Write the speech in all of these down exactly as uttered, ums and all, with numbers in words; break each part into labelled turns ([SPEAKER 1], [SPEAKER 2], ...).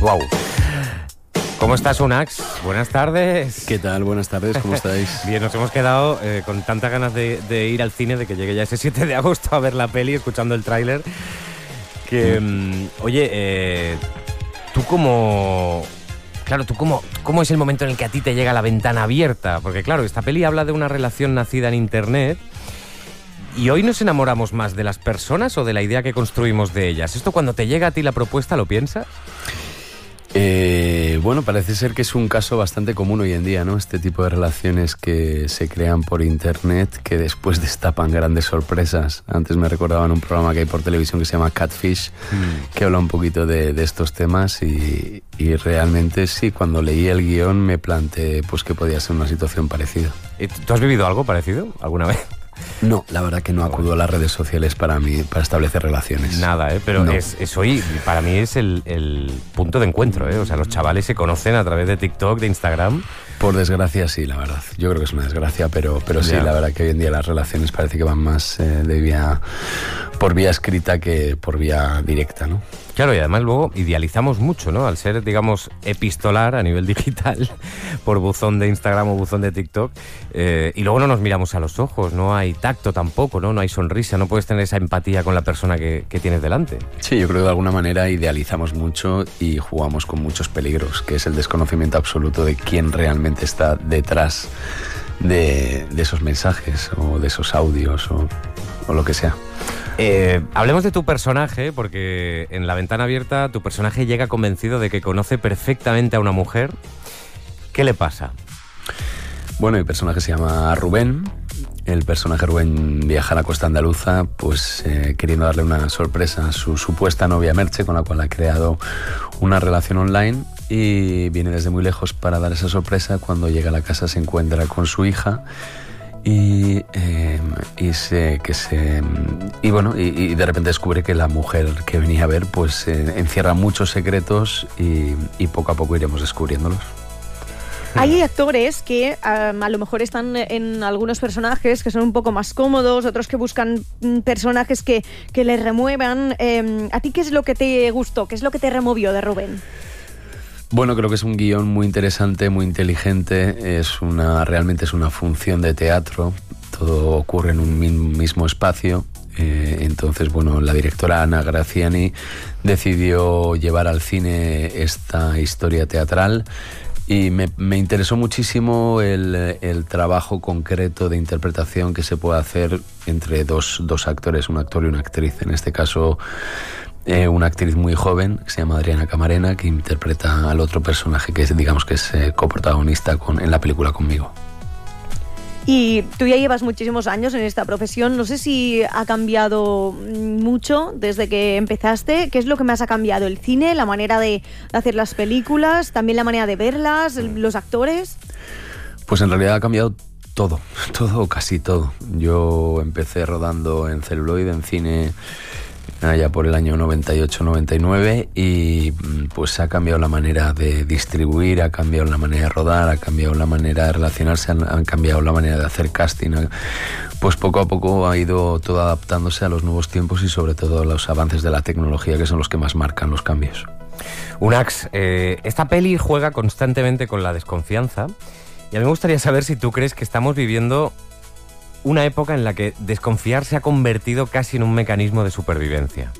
[SPEAKER 1] Wow. ¿Cómo estás, Unax? Buenas tardes.
[SPEAKER 2] ¿Qué tal? Buenas tardes, ¿cómo estáis?
[SPEAKER 1] Bien, nos hemos quedado eh, con tantas ganas de, de ir al cine, de que llegue ya ese siete de agosto a ver la peli, escuchando el tráiler, que, mm. oye, eh, tú como... Claro, tú cómo, cómo es el momento en el que a ti te llega La Ventana Abierta, porque claro, esta peli habla de una relación nacida en Internet, y hoy nos enamoramos más de las personas o de la idea que construimos de ellas. ¿Esto cuando te llega a ti la propuesta lo piensas?
[SPEAKER 2] Eh, bueno, parece ser que es un caso bastante común hoy en día, ¿no? Este tipo de relaciones que se crean por internet, que después destapan grandes sorpresas. Antes me recordaban un programa que hay por televisión que se llama Catfish, mm. que habla un poquito de, de estos temas y, y realmente sí, cuando leí el guión me planteé pues que podía ser una situación parecida.
[SPEAKER 1] ¿Tú has vivido algo parecido alguna vez?
[SPEAKER 2] No, la verdad que no acudo a las redes sociales para mí, para establecer relaciones.
[SPEAKER 1] Nada, ¿eh? Pero
[SPEAKER 2] no.
[SPEAKER 1] es, es hoy, para mí es el, el punto de encuentro, ¿eh? O sea, los chavales se conocen a través de TikTok, de Instagram.
[SPEAKER 2] Por desgracia sí, la verdad. Yo creo que es una desgracia, pero, pero sí, yeah. la verdad que hoy en día las relaciones parece que van más eh, de vía, por vía escrita que por vía directa, ¿no?
[SPEAKER 1] Claro, y además luego idealizamos mucho, ¿no? Al ser, digamos, epistolar a nivel digital, por buzón de Instagram o buzón de TikTok, eh, y luego no nos miramos a los ojos, no hay tacto tampoco, ¿no? No hay sonrisa, no puedes tener esa empatía con la persona que, que tienes delante.
[SPEAKER 2] Sí, yo creo que de alguna manera idealizamos mucho y jugamos con muchos peligros, que es el desconocimiento absoluto de quién realmente está detrás de, de esos mensajes o de esos audios o, o lo que sea.
[SPEAKER 1] Eh, hablemos de tu personaje, porque en La Ventana Abierta tu personaje llega convencido de que conoce perfectamente a una mujer. ¿Qué le pasa?
[SPEAKER 2] Bueno, mi personaje se llama Rubén. El personaje Rubén viaja a la costa andaluza, pues eh, queriendo darle una sorpresa a su supuesta novia Merche, con la cual ha creado una relación online, y viene desde muy lejos para dar esa sorpresa. Cuando llega a la casa se encuentra con su hija y, eh, y se que se y bueno y, y de repente descubre que la mujer que venía a ver pues eh, encierra muchos secretos y, y poco a poco iremos descubriéndolos.
[SPEAKER 3] Hay actores que um, a lo mejor están en algunos personajes que son un poco más cómodos, otros que buscan personajes que, que les remuevan. Eh, ¿A ti qué es lo que te gustó? ¿Qué es lo que te removió de Rubén?
[SPEAKER 2] Bueno, creo que es un guión muy interesante, muy inteligente. Es una, realmente es una función de teatro. Todo ocurre en un mismo espacio. Eh, entonces, bueno, la directora Ana Graziani decidió llevar al cine esta historia teatral. Y me, me interesó muchísimo el, el trabajo concreto de interpretación que se puede hacer entre dos, dos actores, un actor y una actriz. En este caso, eh, una actriz muy joven, que se llama Adriana Camarena, que interpreta al otro personaje que es, digamos, que es eh, coprotagonista con, en la película conmigo.
[SPEAKER 3] Y tú ya llevas muchísimos años en esta profesión. No sé si ha cambiado mucho desde que empezaste. ¿Qué es lo que más ha cambiado? ¿El cine? ¿La manera de hacer las películas? ¿También la manera de verlas? ¿Los actores?
[SPEAKER 2] Pues en realidad ha cambiado todo. Todo o casi todo. Yo empecé rodando en celuloide, en cine, allá por el año noventa y ocho noventa y nueve, y pues ha cambiado la manera de distribuir, ha cambiado la manera de rodar, ha cambiado la manera de relacionarse, ha cambiado la manera de hacer casting. Pues poco a poco ha ido todo adaptándose a los nuevos tiempos y sobre todo a los avances de la tecnología, que son los que más marcan los cambios.
[SPEAKER 1] Unax, eh, esta peli juega constantemente con la desconfianza, y a mí me gustaría saber si tú crees que estamos viviendo una época en la que desconfiar se ha convertido casi en un mecanismo de supervivencia.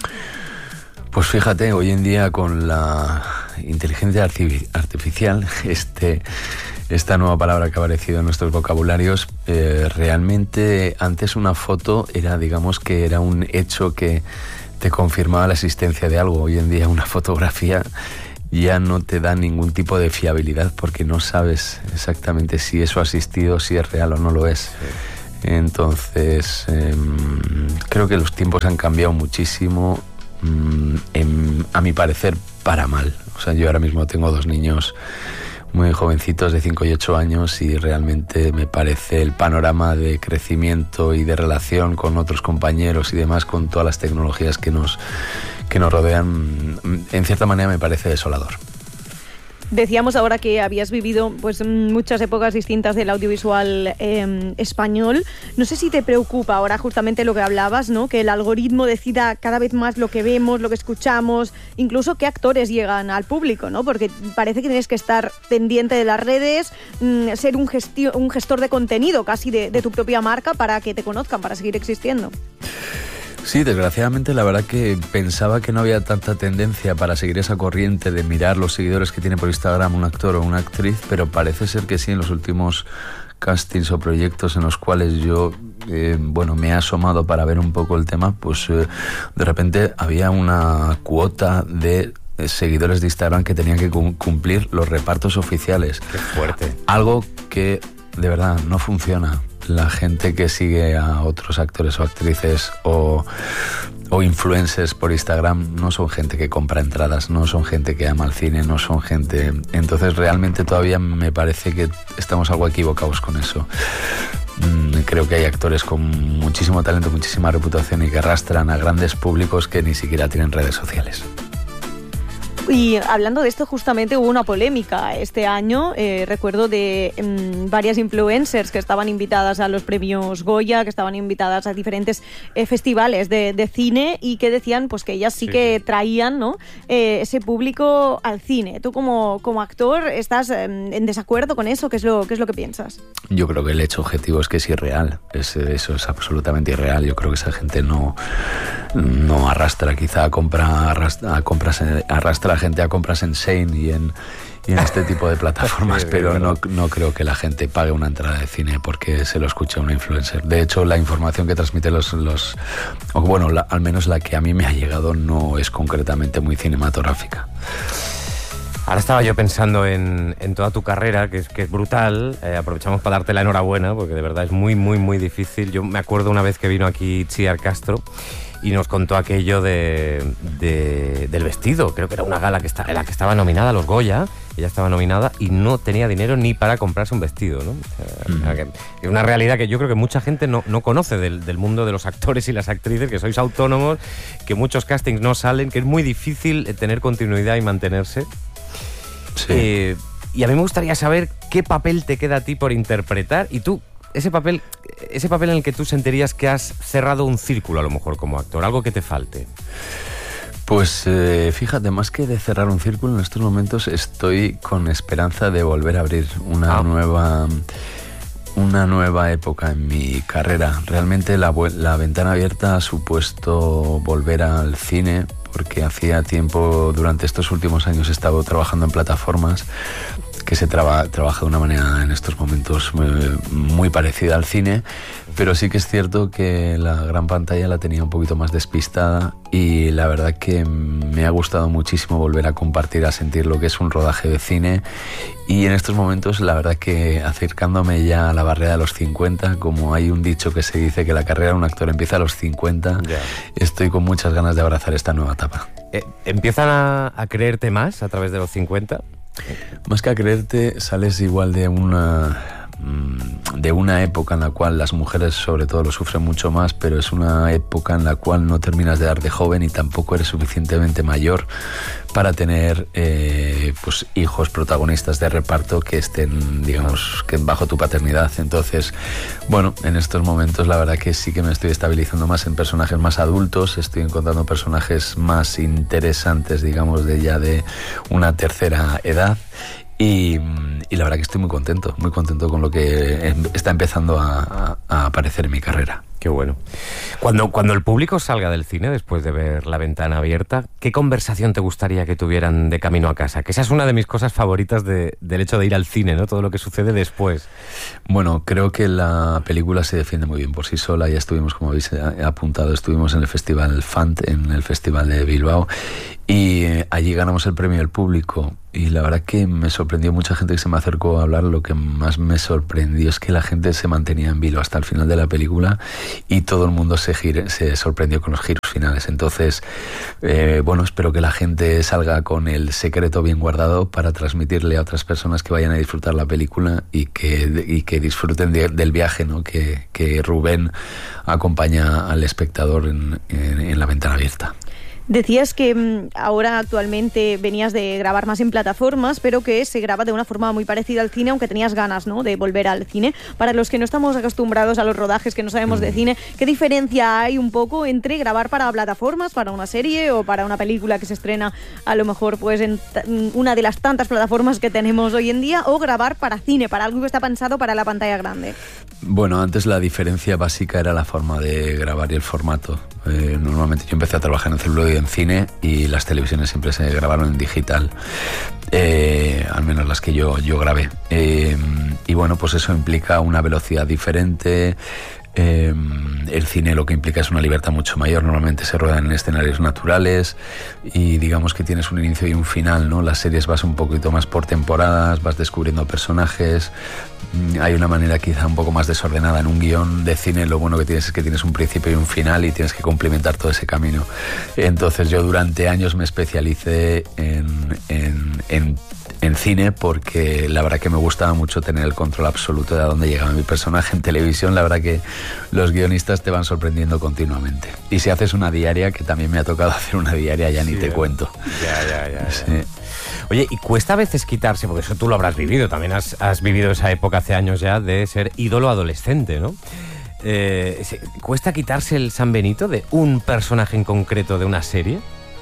[SPEAKER 2] Pues fíjate, hoy en día con la inteligencia artificial, este, esta nueva palabra que ha aparecido en nuestros vocabularios, eh, realmente antes una foto era, digamos que era un hecho que te confirmaba la existencia de algo. Hoy en día una fotografía ya no te da ningún tipo de fiabilidad porque no sabes exactamente si eso ha existido, si es real o no lo es. Sí. Entonces, eh, creo que los tiempos han cambiado muchísimo, mm, en, a mi parecer, para mal. O sea, yo ahora mismo tengo dos niños muy jovencitos de cinco y ocho años y realmente me parece el panorama de crecimiento y de relación con otros compañeros y demás, con todas las tecnologías que nos, que nos rodean, en cierta manera me parece desolador.
[SPEAKER 3] Decíamos ahora que habías vivido pues muchas épocas distintas del audiovisual eh, español. No sé si te preocupa ahora justamente lo que hablabas, ¿no? Que el algoritmo decida cada vez más lo que vemos, lo que escuchamos, incluso qué actores llegan al público, ¿no? Porque parece que tienes que estar pendiente de las redes, mmm, ser un, gestio, un gestor de contenido casi de, de tu propia marca para que te conozcan, para seguir existiendo.
[SPEAKER 2] Sí, desgraciadamente la verdad que pensaba que no había tanta tendencia para seguir esa corriente de mirar los seguidores que tiene por Instagram un actor o una actriz, pero parece ser que sí, en los últimos castings o proyectos en los cuales yo eh, bueno, me he asomado para ver un poco el tema, pues eh, de repente había una cuota de seguidores de Instagram que tenían que cumplir los repartos oficiales.
[SPEAKER 1] ¡Qué fuerte!
[SPEAKER 2] Algo que de verdad no funciona. La gente que sigue a otros actores o actrices o, o influencers por Instagram no son gente que compra entradas, no son gente que ama el cine, no son gente... Entonces realmente todavía me parece que estamos algo equivocados con eso. Creo que hay actores con muchísimo talento, muchísima reputación y que arrastran a grandes públicos que ni siquiera tienen redes sociales.
[SPEAKER 3] Y hablando de esto, justamente hubo una polémica este año, eh, recuerdo de um, varias influencers que estaban invitadas a los premios Goya, que estaban invitadas a diferentes eh, festivales de, de cine y que decían pues que ellas sí, sí. que traían, ¿no? eh, ese público al cine. ¿Tú como, como actor estás eh, en desacuerdo con eso? ¿Qué es, lo, ¿Qué es lo que piensas?
[SPEAKER 2] Yo creo que el hecho objetivo es que es irreal, es, eso es absolutamente irreal. Yo creo que esa gente no, no arrastra quizá a, compra, arrastra, a compras, arrastra gente a compras en Shane y en, y en este tipo de plataformas, sí, pero no, no creo que la gente pague una entrada de cine porque se lo escucha una influencer. De hecho, la información que transmite los... los o bueno, la, al menos la que a mí me ha llegado no es concretamente muy cinematográfica.
[SPEAKER 1] Ahora estaba yo pensando en, en toda tu carrera, que es, que es brutal. Eh, aprovechamos para darte la enhorabuena, porque de verdad es muy, muy, muy difícil. Yo me acuerdo una vez que vino aquí Chiar Castro y nos contó aquello de, de, del vestido. Creo que era una gala que está, en la que estaba nominada a los Goya. Ella estaba nominada y no tenía dinero ni para comprarse un vestido, ¿no? O sea, mm. Es una realidad que yo creo que mucha gente no, no conoce del, del mundo de los actores y las actrices, que sois autónomos, que muchos castings no salen, que es muy difícil tener continuidad y mantenerse.
[SPEAKER 2] Sí.
[SPEAKER 1] Eh, y a mí me gustaría saber qué papel te queda a ti por interpretar y tú, ese papel, ese papel en el que tú sentirías que has cerrado un círculo a lo mejor como actor, algo que te falte.
[SPEAKER 2] Pues eh, fíjate, más que de cerrar un círculo, en estos momentos estoy con esperanza de volver a abrir una ah. nueva... una nueva época en mi carrera. Realmente la, la ventana abierta ha supuesto volver al cine, porque hacía tiempo, durante estos últimos años he estado trabajando en plataformas que se traba, trabaja de una manera en estos momentos muy, muy parecida al cine, pero sí que es cierto que la gran pantalla la tenía un poquito más despistada y la verdad que me ha gustado muchísimo volver a compartir, a sentir lo que es un rodaje de cine. Y en estos momentos la verdad que acercándome ya a la barrera de los cincuenta, como hay un dicho que se dice que la carrera de un actor empieza a los cincuenta, yeah. estoy con muchas ganas de abrazar esta nueva etapa.
[SPEAKER 1] Eh, ¿Empiezan a, a creerte más a través de los cincuenta?
[SPEAKER 2] Más que a creerte, sales igual de una... de una época en la cual las mujeres sobre todo lo sufren mucho más, pero es una época en la cual no terminas de dar de joven y tampoco eres suficientemente mayor para tener eh, pues hijos protagonistas de reparto que estén, digamos, que bajo tu paternidad. Entonces, bueno, en estos momentos la verdad que sí que me estoy estabilizando más en personajes más adultos, estoy encontrando personajes más interesantes, digamos, de ya de una tercera edad. Y, y la verdad que estoy muy contento, muy contento con lo que está empezando a, a, a aparecer en mi carrera.
[SPEAKER 1] Qué bueno. Cuando, cuando el público salga del cine después de ver La Ventana Abierta, ¿qué conversación te gustaría que tuvieran de camino a casa? Que esa es una de mis cosas favoritas de, del hecho de ir al cine, ¿no? Todo lo que sucede después.
[SPEAKER 2] Bueno, creo que la película se defiende muy bien por sí sola. Ya estuvimos, como habéis apuntado, estuvimos en el Festival Fant, en el Festival de Bilbao, y allí ganamos el premio del público. Y la verdad que me sorprendió mucha gente que se me acercó a hablar. Lo que más me sorprendió es que la gente se mantenía en vilo hasta el final de la película y todo el mundo se, gire, se sorprendió con los giros finales. Entonces, eh, bueno, espero que la gente salga con el secreto bien guardado para transmitirle a otras personas que vayan a disfrutar la película y que, y que disfruten de, del viaje, ¿no? que, que Rubén acompaña al espectador en, en, en La Ventana Abierta.
[SPEAKER 3] Decías que mmm, ahora actualmente venías de grabar más en plataformas, pero que se graba de una forma muy parecida al cine, aunque tenías ganas, ¿no?, de volver al cine. Para los que no estamos acostumbrados a los rodajes, que no sabemos de cine, ¿qué diferencia hay un poco entre grabar para plataformas, para una serie o para una película que se estrena a lo mejor pues en una de las tantas plataformas que tenemos hoy en día, o grabar para cine, para algo que está pensado para la pantalla grande?
[SPEAKER 2] Bueno, antes la diferencia básica era la forma de grabar y el formato. Eh, normalmente yo empecé a trabajar en celuloide y en cine, y las televisiones siempre se grabaron en digital, eh, al menos las que yo, yo grabé. Eh, y bueno, pues eso implica una velocidad diferente. Eh, el cine lo que implica es una libertad mucho mayor. Normalmente se ruedan en escenarios naturales y digamos que tienes un inicio y un final, ¿no? Las series vas un poquito más por temporadas, vas descubriendo personajes. Hay una manera quizá un poco más desordenada. En un guión de cine lo bueno que tienes es que tienes un principio y un final y tienes que complementar todo ese camino. Entonces yo durante años me especialicé en, en, en en cine, porque la verdad que me gustaba mucho tener el control absoluto de a dónde llegaba mi personaje. En televisión la verdad que los guionistas te van sorprendiendo continuamente, y si haces una diaria, que también me ha tocado hacer una diaria, ya sí, ni te eh. cuento.
[SPEAKER 1] Ya, ya, ya, sí. ya. Oye, y cuesta a veces quitarse, porque eso tú lo habrás vivido, también has, has vivido esa época hace años ya de ser ídolo adolescente, ¿no? Eh, ¿Cuesta quitarse el San Benito de un personaje en concreto de una serie?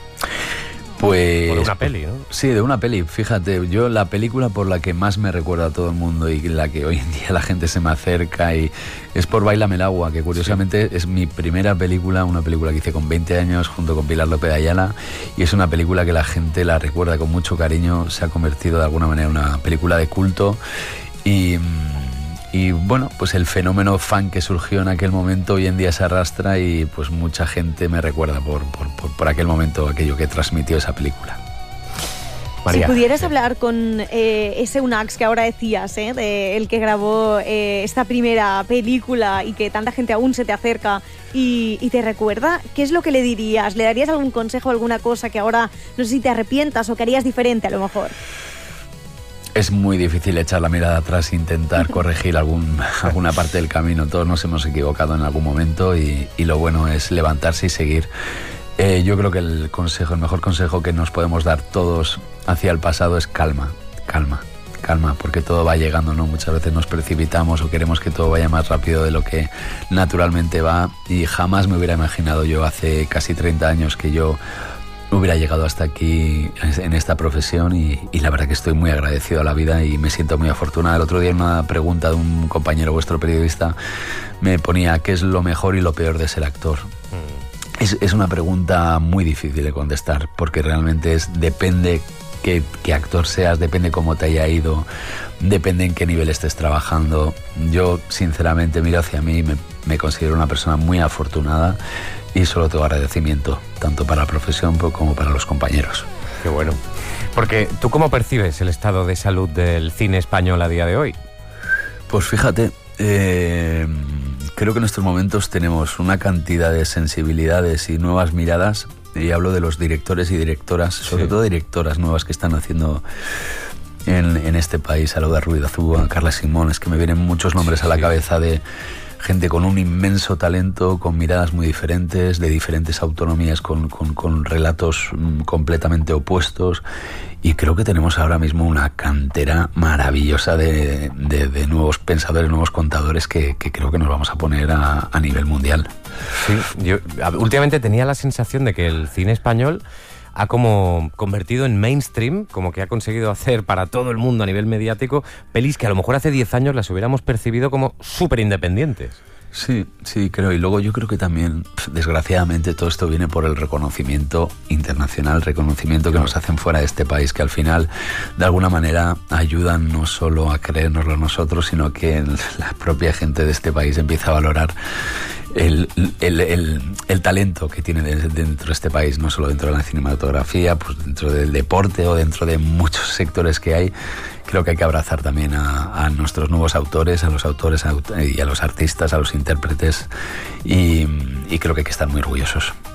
[SPEAKER 2] Pues...
[SPEAKER 1] O de una peli, ¿no?
[SPEAKER 2] Sí, de una peli. Fíjate, yo la película por la que más me recuerda a todo el mundo y la que hoy en día la gente se me acerca y es por Báilame el agua, que curiosamente sí. es mi primera película, una película que hice con veinte años junto con Pilar López de Ayala, y es una película que la gente la recuerda con mucho cariño. Se ha convertido de alguna manera en una película de culto y... Y bueno, pues el fenómeno fan que surgió en aquel momento hoy en día se arrastra, y pues mucha gente me recuerda por, por, por, por aquel momento, aquello que transmitió esa película.
[SPEAKER 3] María, si pudieras sí. hablar con eh, ese Unax que ahora decías, ¿eh? de el que grabó eh, esta primera película y que tanta gente aún se te acerca y, y te recuerda, ¿qué es lo que le dirías? ¿Le darías algún consejo, alguna cosa que ahora no sé si te arrepientas o que harías diferente a lo mejor?
[SPEAKER 2] Es muy difícil echar la mirada atrás e intentar corregir algún, alguna parte del camino. Todos nos hemos equivocado en algún momento y, y lo bueno es levantarse y seguir. Eh, yo creo que el consejo, el mejor consejo que nos podemos dar todos hacia el pasado es calma, calma, calma, porque todo va llegando, ¿no? Muchas veces nos precipitamos o queremos que todo vaya más rápido de lo que naturalmente va, y jamás me hubiera imaginado yo hace casi treinta años que yo hubiera llegado hasta aquí en esta profesión, y, y la verdad que estoy muy agradecido a la vida y me siento muy afortunado. El otro día en una pregunta de un compañero vuestro periodista me ponía ¿qué es lo mejor y lo peor de ser actor? Mm. Es, es una pregunta muy difícil de contestar, porque realmente es depende qué, qué actor seas, depende cómo te haya ido, depende en qué nivel estés trabajando. Yo sinceramente miro hacia mí y me, me considero una persona muy afortunada, y solo tengo agradecimiento, tanto para la profesión como para los compañeros.
[SPEAKER 1] Qué bueno. Porque, ¿tú cómo percibes el estado de salud del cine español a día de hoy?
[SPEAKER 2] Pues fíjate, eh, creo que en estos momentos tenemos una cantidad de sensibilidades y nuevas miradas, y hablo de los directores y directoras, sobre sí. todo directoras nuevas que están haciendo en, en este país. A Laura Ruiz Azúa, a Carla Simón, es que me vienen muchos nombres sí, a la sí. cabeza de gente con un inmenso talento, con miradas muy diferentes, de diferentes autonomías, con, con, con relatos mm, completamente opuestos, y creo que tenemos ahora mismo una cantera maravillosa de, de, de nuevos pensadores, nuevos contadores que, que creo que nos vamos a poner a, a nivel mundial.
[SPEAKER 1] Sí, yo últimamente tenía la sensación de que el cine español ha como convertido en mainstream, como que ha conseguido hacer para todo el mundo a nivel mediático pelis que a lo mejor hace diez años las hubiéramos percibido como súper independientes.
[SPEAKER 2] Sí, sí, creo. Y luego yo creo que también, desgraciadamente, todo esto viene por el reconocimiento internacional, reconocimiento que nos hacen fuera de este país, que al final, de alguna manera, ayudan no solo a creérnoslo nosotros, sino que la propia gente de este país empieza a valorar el, el, el, el talento que tiene dentro de este país, no solo dentro de la cinematografía, pues dentro del deporte o dentro de muchos sectores que hay. Creo que hay que abrazar también a, a nuestros nuevos autores, a los autores y a los artistas, a los intérpretes, y, y creo que hay que estar muy orgullosos.